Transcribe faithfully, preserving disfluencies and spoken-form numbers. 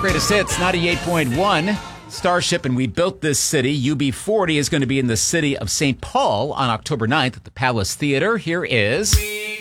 Greatest Hits, ninety-eight point one. Starship and We Built This City. U B forty is going to be in the city of Saint Paul on October ninth at the Palace Theater. Here is...